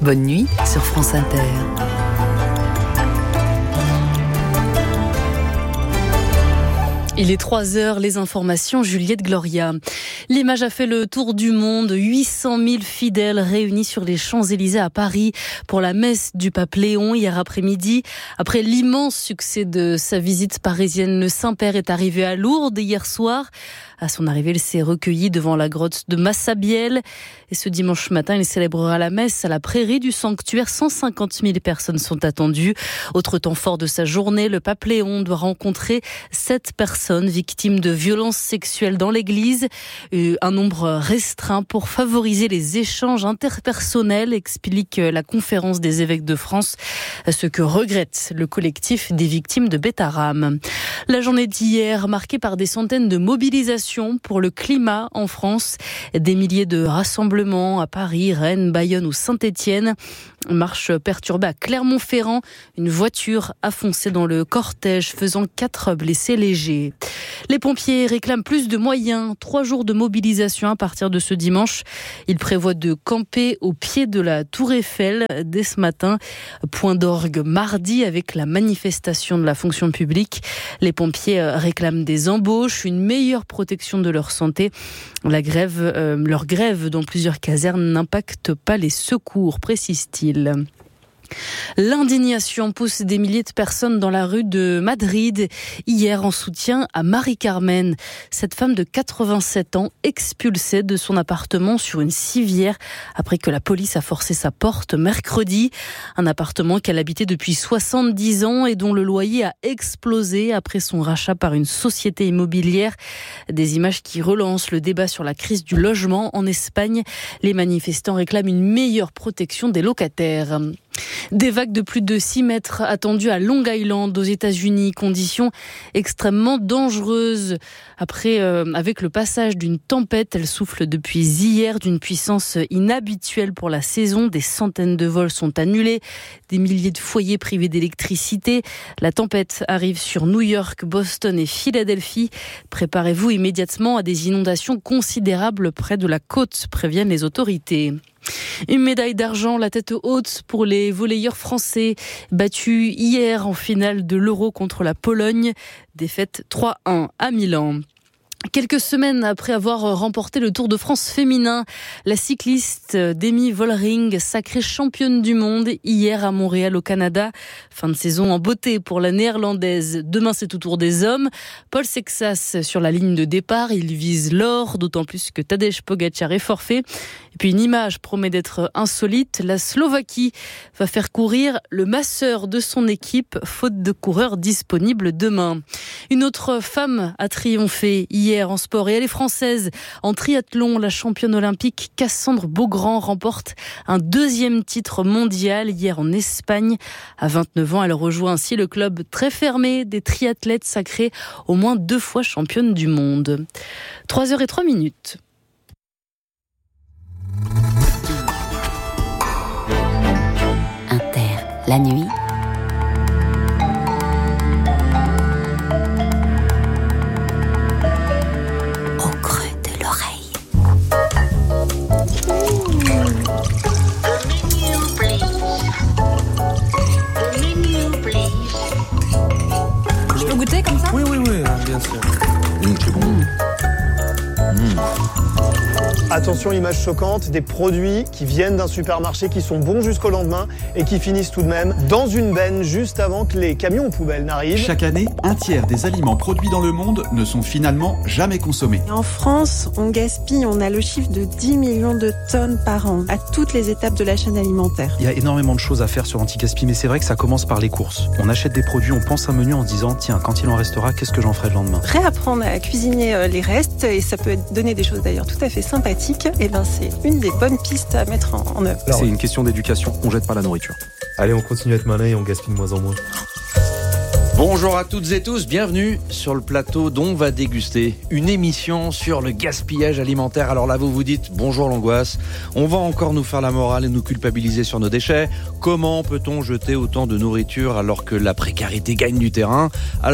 Bonne nuit sur France Inter. Il est 3h, les informations, Juliette Gloria. L'image a fait le tour du monde. 800 000 fidèles réunis sur les Champs-Élysées à Paris pour la messe du pape Léon hier après-midi. Après l'immense succès de sa visite parisienne, le Saint-Père est arrivé à Lourdes hier soir. À son arrivée, il s'est recueilli devant la grotte de Massabielle. Et ce dimanche matin, il célébrera la messe à la prairie du sanctuaire. 150 000 personnes sont attendues. Autre temps fort de sa journée, le pape Léon doit rencontrer 7 personnes victimes de violences sexuelles dans l'église. Un nombre restreint pour favoriser les échanges interpersonnels, explique la conférence des évêques de France, ce que regrette le collectif des victimes de Beth-Aram. La journée d'hier, marquée par des centaines de mobilisations pour le climat en France. Des milliers de rassemblements à Paris, Rennes, Bayonne ou Saint-Étienne. Marche perturbée à Clermont-Ferrand. Une voiture a foncé dans le cortège, faisant 4 blessés légers. Les pompiers réclament plus de moyens. 3 jours de mobilisation à partir de ce dimanche. Ils prévoient de camper au pied de la Tour Eiffel dès ce matin. Point d'orgue mardi avec la manifestation de la fonction publique. Les pompiers réclament des embauches, une meilleure protection de leur santé. Leur grève dans plusieurs casernes n'impacte pas les secours, précise-t-il. L'indignation pousse des milliers de personnes dans la rue de Madrid hier en soutien à Marie-Carmen. Cette femme de 87 ans expulsée de son appartement sur une civière après que la police a forcé sa porte mercredi. Un appartement qu'elle habitait depuis 70 ans et dont le loyer a explosé après son rachat par une société immobilière. Des images qui relancent le débat sur la crise du logement en Espagne. Les manifestants réclament une meilleure protection des locataires. Des vagues de plus de 6 mètres attendues à Long Island aux États-Unis, conditions extrêmement dangereuses. Avec le passage d'une tempête, elle souffle depuis hier d'une puissance inhabituelle pour la saison. Des centaines de vols sont annulés, des milliers de foyers privés d'électricité. La tempête arrive sur New York, Boston et Philadelphie. Préparez-vous immédiatement à des inondations considérables près de la côte, préviennent les autorités. Une médaille d'argent, la tête haute pour les volleyeurs français, battus hier en finale de l'Euro contre la Pologne. Défaite 3-1 à Milan. Quelques semaines après avoir remporté le Tour de France féminin, la cycliste Demi Vollering, sacrée championne du monde hier à Montréal au Canada. Fin de saison en beauté pour la néerlandaise. Demain, c'est au tour des hommes. Paul Sexas sur la ligne de départ. Il vise l'or, d'autant plus que Tadej Pogačar est forfait. Et puis une image promet d'être insolite. La Slovaquie va faire courir le masseur de son équipe, faute de coureurs disponibles demain. Une autre femme a triomphé hier en sport et elle est française. En triathlon, la championne olympique Cassandre Beaugrand remporte un 2e titre mondial hier en Espagne. À 29 ans, elle rejoint ainsi le club très fermé des triathlètes sacrés au moins 2 fois championne du monde. 3h03. Inter, la nuit. Je peux goûter comme ça ? Oui, bien sûr. C'est bon. Attention, image choquante, des produits qui viennent d'un supermarché qui sont bons jusqu'au lendemain et qui finissent tout de même dans une benne juste avant que les camions aux poubelles n'arrivent. Chaque année, 1/3 des aliments produits dans le monde ne sont finalement jamais consommés. En France, on gaspille, on a le chiffre de 10 millions de tonnes par an à toutes les étapes de la chaîne alimentaire. Il y a énormément de choses à faire sur l'anti-gaspi, mais c'est vrai que ça commence par les courses. On achète des produits, on pense un menu en se disant tiens, quand il en restera, qu'est-ce que j'en ferai le lendemain ? Réapprendre à cuisiner les restes, et ça peut donner des choses d'ailleurs tout à fait sympathiques, et ben c'est une des bonnes pistes à mettre en œuvre. C'est une question d'éducation, on jette pas la nourriture. Allez, on continue à être malin et on gaspille de moins en moins. Bonjour à toutes et tous, bienvenue sur le plateau dont on va déguster une émission sur le gaspillage alimentaire. Alors là, vous vous dites, bonjour l'angoisse, on va encore nous faire la morale et nous culpabiliser sur nos déchets. Comment peut-on jeter autant de nourriture alors que la précarité gagne du terrain ? Alors,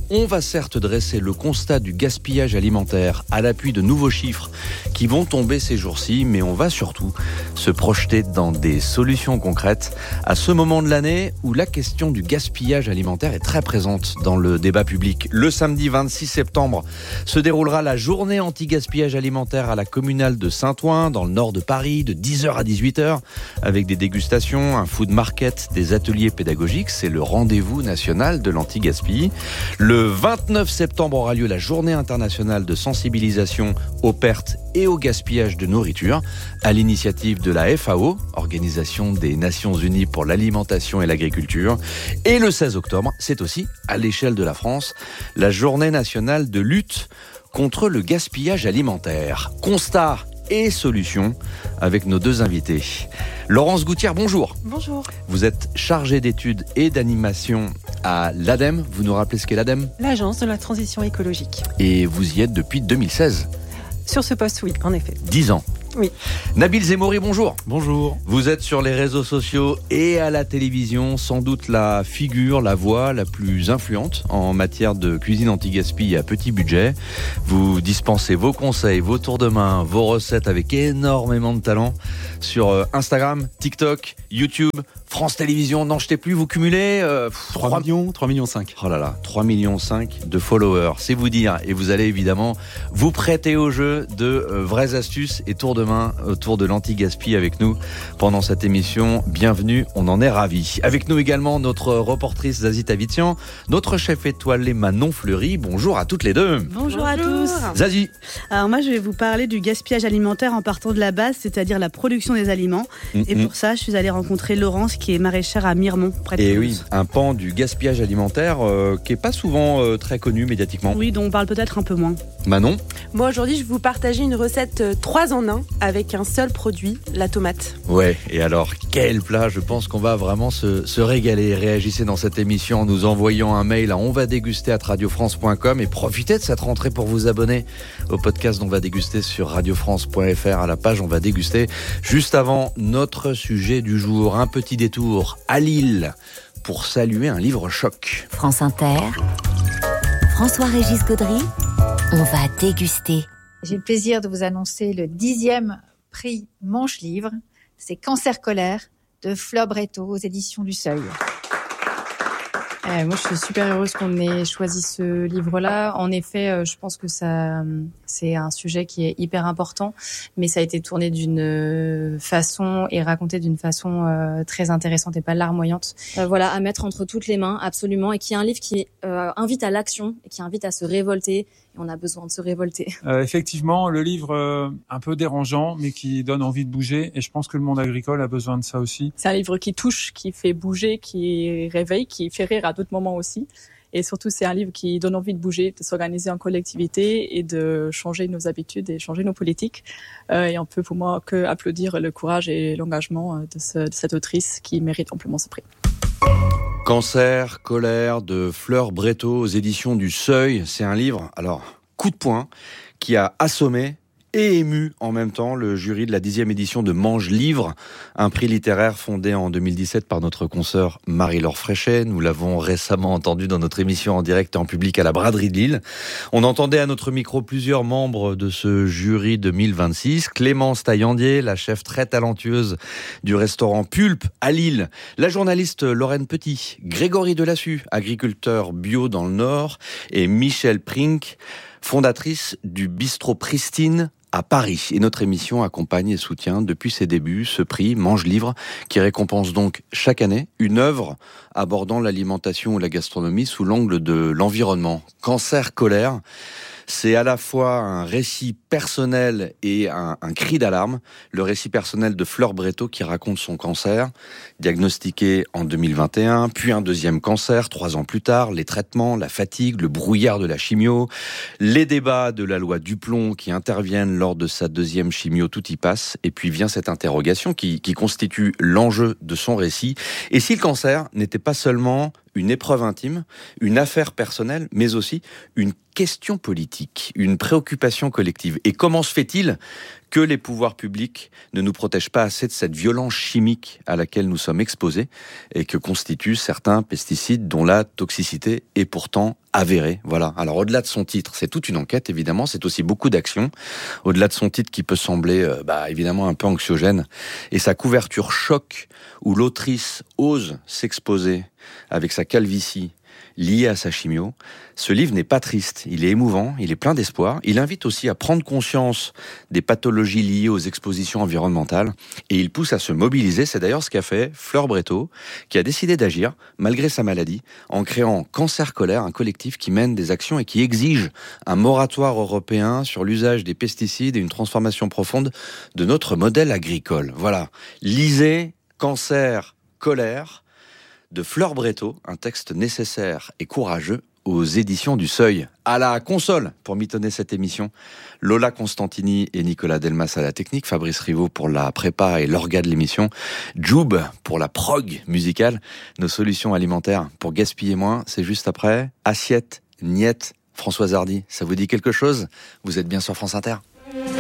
On va certes dresser le constat du gaspillage alimentaire à l'appui de nouveaux chiffres qui vont tomber ces jours-ci, mais on va surtout se projeter dans des solutions concrètes à ce moment de l'année où la question du gaspillage alimentaire est très présente dans le débat public. Le samedi 26 septembre se déroulera la journée anti-gaspillage alimentaire à la communale de Saint-Ouen, dans le nord de Paris, de 10h à 18h, avec des dégustations, un food market, des ateliers pédagogiques. C'est le rendez-vous national de l'anti-gaspi. Le 29 septembre aura lieu la journée internationale de sensibilisation aux pertes et au gaspillage de nourriture, à l'initiative de la FAO, Organisation des Nations Unies pour l'alimentation et l'agriculture. Et le 16 octobre, c'est aussi, à l'échelle de la France, la journée nationale de lutte contre le gaspillage alimentaire. Constat et solutions avec nos deux invités. Laurence Gouttière, bonjour. Bonjour. Vous êtes chargée d'études et d'animation à l'ADEME. Vous nous rappelez ce qu'est l'ADEME ? L'Agence de la transition écologique. Et vous y êtes depuis 2016. Sur ce poste, oui, en effet. 10 ans. Oui. Nabil Zemouri, bonjour. Bonjour. Vous êtes sur les réseaux sociaux et à la télévision, sans doute la figure, la voix la plus influente en matière de cuisine anti-gaspi à petit budget. Vous dispensez vos conseils, vos tours de main, vos recettes avec énormément de talent sur Instagram, TikTok, YouTube, France Télévisions, n'en jetez plus, vous cumulez 3 millions 5. Oh là là, 3,5 millions de followers, c'est vous dire. Et vous allez évidemment vous prêter au jeu de vraies astuces et tours de main autour de l'anti-gaspi avec nous pendant cette émission. Bienvenue, on en est ravis. Avec nous également notre reportrice Zazie Tavitian, notre chef étoilé Manon Fleury. Bonjour à toutes les deux. Bonjour à tous. Zazie. Alors moi je vais vous parler du gaspillage alimentaire en partant de la base, c'est-à-dire la production des aliments. Et pour ça, je suis allée rencontrer Laurence qui est maraîchère à Miremont, près de Toulouse. Et oui, un pan du gaspillage alimentaire qui n'est pas souvent très connu médiatiquement. Oui, dont on parle peut-être un peu moins. Manon. Moi aujourd'hui, je vais vous partager une recette 3 en 1 avec un seul produit, la tomate. Ouais, et alors quel plat. Je pense qu'on va vraiment se régaler. Réagissez dans cette émission en nous envoyant un mail à onvadéguster@radiofrance.com et profitez de cette rentrée pour vous abonner au podcast d'On va déguster sur radiofrance.fr, à la page On va déguster. Juste avant notre sujet du jour, un petit détour à Lille pour saluer un livre choc. France Inter, François-Régis Gaudry, On va déguster. J'ai le plaisir de vous annoncer le 10e prix Manche Livre. C'est Cancer Colère de Fleur Bretto aux éditions du Seuil. Moi, je suis super heureuse qu'on ait choisi ce livre-là. En effet, je pense que c'est un sujet qui est hyper important, mais ça a été tourné d'une façon et raconté d'une façon très intéressante et pas larmoyante. Voilà, à mettre entre toutes les mains, absolument, et qui est un livre qui invite à l'action et qui invite à se révolter. Et on a besoin de se révolter. Effectivement, le livre un peu dérangeant, mais qui donne envie de bouger. Et je pense que le monde agricole a besoin de ça aussi. C'est un livre qui touche, qui fait bouger, qui réveille, qui fait rire à d'autres moments aussi. Et surtout, c'est un livre qui donne envie de bouger, de s'organiser en collectivité et de changer nos habitudes et changer nos politiques. Et on peut pour moi que applaudir le courage et l'engagement de cette autrice qui mérite amplement ce prix. Cancer, colère de Fleur Bretto aux éditions du Seuil. C'est un livre, alors, coup de poing, qui a assommé et ému en même temps le jury de la 10e édition de Manche Livre, un prix littéraire fondé en 2017 par notre consoeur Marie-Laure Fréchet. Nous l'avons récemment entendu dans notre émission en direct et en public à la Braderie de Lille. On entendait à notre micro plusieurs membres de ce jury 2026. Clémence Taillandier, la chef très talentueuse du restaurant Pulpe à Lille. La journaliste Lorraine Petit, Grégory Delassus, agriculteur bio dans le Nord, et Michel Prink, fondatrice du bistrot Pristine à Paris. Et notre émission accompagne et soutient depuis ses débuts ce prix Manche Livre qui récompense donc chaque année une œuvre abordant l'alimentation ou la gastronomie sous l'angle de l'environnement. Cancer, colère, c'est à la fois un récit personnel et un cri d'alarme. Le récit personnel de Fleur Bretto qui raconte son cancer, diagnostiqué en 2021, puis un deuxième cancer 3 ans plus tard, les traitements, la fatigue, le brouillard de la chimio, les débats de la loi Duplon qui interviennent lors de sa deuxième chimio, tout y passe. Et puis vient cette interrogation qui constitue l'enjeu de son récit. Et si le cancer n'était pas seulement une épreuve intime, une affaire personnelle, mais aussi une question politique, une préoccupation collective. Et comment se fait-il que les pouvoirs publics ne nous protègent pas assez de cette violence chimique à laquelle nous sommes exposés et que constituent certains pesticides dont la toxicité est pourtant avérée. Voilà. Alors au-delà de son titre, c'est toute une enquête évidemment, c'est aussi beaucoup d'actions. Au-delà de son titre qui peut sembler évidemment un peu anxiogène et sa couverture choc où l'autrice ose s'exposer avec sa calvitie lié à sa chimio. Ce livre n'est pas triste, il est émouvant, il est plein d'espoir. Il invite aussi à prendre conscience des pathologies liées aux expositions environnementales et il pousse à se mobiliser. C'est d'ailleurs ce qu'a fait Fleur Bréteau, qui a décidé d'agir malgré sa maladie en créant Cancer Colère, un collectif qui mène des actions et qui exige un moratoire européen sur l'usage des pesticides et une transformation profonde de notre modèle agricole. Voilà, lisez Cancer Colère de Fleur Bréteau, un texte nécessaire et courageux aux éditions du Seuil. À la console, pour mitonner cette émission, Lola Constantini et Nicolas Delmas à la technique, Fabrice Rivaud pour la prépa et l'orga de l'émission, Joub pour la prog musicale. Nos solutions alimentaires pour gaspiller moins, c'est juste après. Assiette, Niette, Françoise Hardy, ça vous dit quelque chose ? Vous êtes bien sur France Inter ?